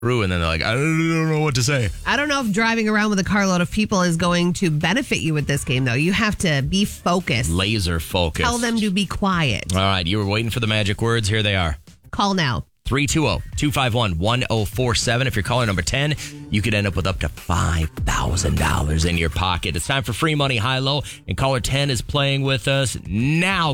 through, and then they're like, I don't know what to say. I don't know if driving around with a carload of people is going to benefit you with this game, though. You have to be focused. Laser focused. Tell them to be quiet. All right, you were waiting for the magic words. Here they are. Call now. 320-251-1047. If you're caller number 10, you could end up with up to $5,000 in your pocket. It's time for free money high-low, and caller 10 is playing with us now.